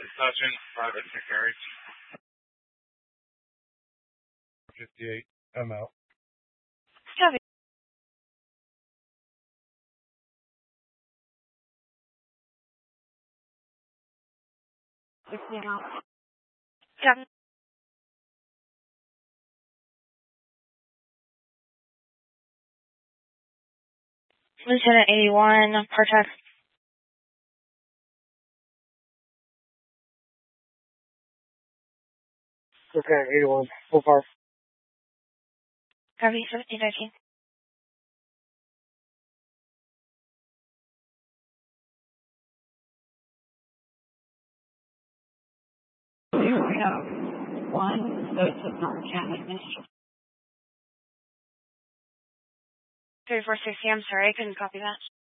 Sergeant, Private Secretary. 58, I'm out. Copy. Copy. Lieutenant 81, Partax. Okay, 81, so far. Copy, 1719. We have one notice of non-county administration. 3460, I'm sorry, I couldn't copy that.